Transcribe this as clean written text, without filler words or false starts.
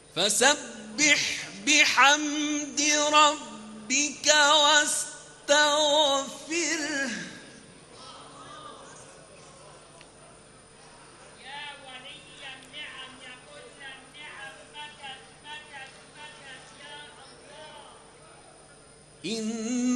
فسبح بحمد ربك واستغفره. يا ولي النعم يا كل النعم مدد مدد مدد يا الله.